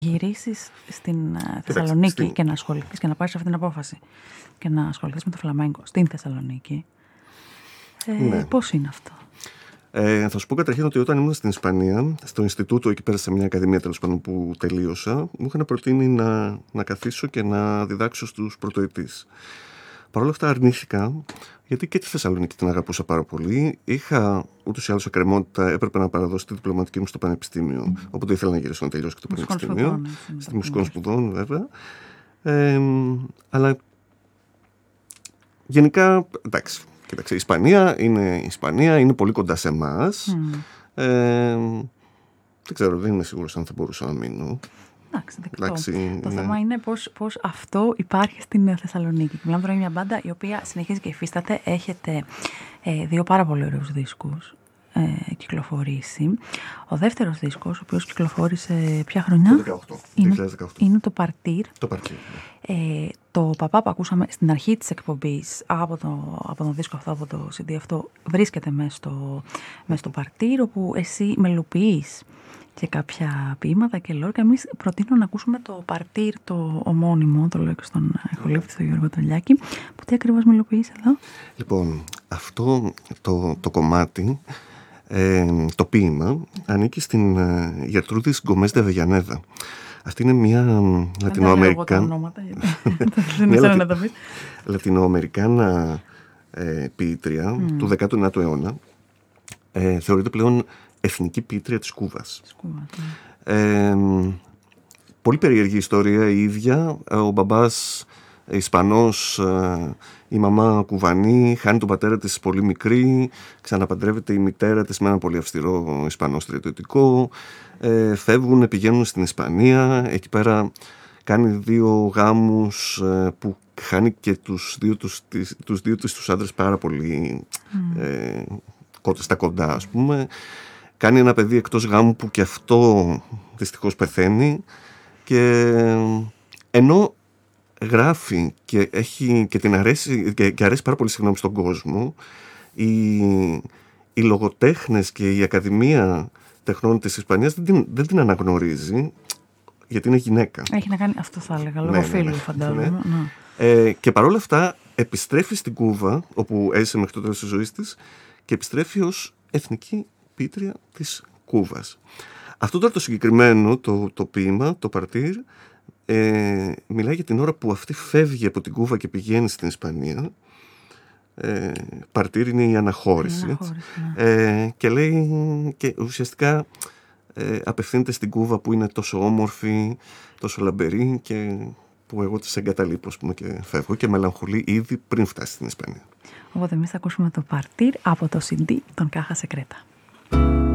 γυρίσεις στην Θεσσαλονίκη και να ασχοληθείς και να πάρεις αυτή την απόφαση και να ασχοληθείς με το φλαμέγκο στην Θεσσαλονίκη, πώς είναι αυτό? Θα σου πω καταρχήν ότι όταν ήμουν στην Ισπανία, στο Ινστιτούτο, εκεί πέρα σε μια ακαδημία τέλος πάντων που τελείωσα, μου είχαν προτείνει να καθίσω και να διδάξω στους πρωτοετής. Παρ' όλα αυτά αρνήθηκα, γιατί και τη Θεσσαλονίκη την αγαπούσα πάρα πολύ. Είχα ούτως ή άλλως εκκρεμότητα, έπρεπε να παραδώσω τη διπλωματική μου στο πανεπιστήμιο, οπότε ήθελα να γυρίσω να τελειώσω και το πανεπιστήμιο. Στη μουσικών σπουδών, βέβαια. Αλλά γενικά, εντάξει. Κοίταξε, η Ισπανία είναι πολύ κοντά σε εμάς. Δεν ξέρω, δεν είμαι σίγουρος αν θα μπορούσα να μείνω. Εντάξει, το θέμα είναι πώς αυτό υπάρχει στην Θεσσαλονίκη. Μιλάμε τώρα για μια μπάντα η οποία συνεχίζει και υφίσταται. Έχετε 2 πάρα πολύ ωραίους δίσκους κυκλοφορήσει. Ο δεύτερος δίσκος, ο οποίος κυκλοφόρησε ποια χρονιά? Το 2018. Είναι το Παρτίρ. Το Παρτίρ. Το παπά που ακούσαμε στην αρχή της εκπομπής από το δίσκο αυτό, από το CD αυτό, βρίσκεται μέσα στο Παρτίρ, όπου εσύ μελοποιείς και κάποια ποίηματα και λόγια. Εμείς προτείνω να ακούσουμε το Παρτίρ, το ομώνυμο, το λέω και στον ηχολήπτη, τον Γιώργο Τολιάκη, που τι ακριβώς μελοποιείς εδώ? Λοιπόν, αυτό το κομμάτι, το ποίημα, ανήκει στην Γερτρούδης Γκομές δε Αβεγιανέδα. Αυτή είναι μια Λατινοαμερικάνα ποιήτρια του 19ου αιώνα. Θεωρείται πλέον εθνική ποιήτρια της Κούβας. Πολύ περίεργη ιστορία η ίδια. Ο μπαμπάς Ισπανός, η μαμά Κουβανή, χάνει τον πατέρα της πολύ μικρή, ξαναπαντρεύεται η μητέρα της με έναν πολύ αυστηρό Ισπανό στρατιωτικό, φεύγουν, πηγαίνουν στην Ισπανία, εκεί πέρα κάνει 2 γάμους που χάνει και τους δύο τους άντρες πάρα πολύ στα κοντά, ας πούμε. Κάνει ένα παιδί εκτός γάμου που και αυτό δυστυχώς πεθαίνει, και ενώ γράφει και την αρέσει και αρέσει πάρα πολύ στον κόσμο, οι λογοτέχνες και η Ακαδημία Τεχνών της Ισπανίας δεν την αναγνωρίζει, γιατί είναι γυναίκα. Έχει να κάνει, αυτό θα έλεγα, λόγω φίλου, φαντάζομαι. Και παρόλα αυτά επιστρέφει στην Κούβα, όπου έζησε μέχρι το τέλος της ζωής της, και επιστρέφει ως εθνική ποιήτρια της Κούβας. Αυτό τώρα το συγκεκριμένο, το ποίημα, το Παρτίρ, μιλάει για την ώρα που αυτή φεύγει από την Κούβα και πηγαίνει στην Ισπανία. Παρτίρ είναι η αναχώρηση. Και λέει, και ουσιαστικά απευθύνεται στην Κούβα που είναι τόσο όμορφη, τόσο λαμπερή, και που εγώ της εγκαταλείπω, ας πούμε, και φεύγω, και μελαγχολεί ήδη πριν φτάσει στην Ισπανία. Οπότε εμείς θα ακούσουμε το Παρτίρ από το CD των Caja Secreta.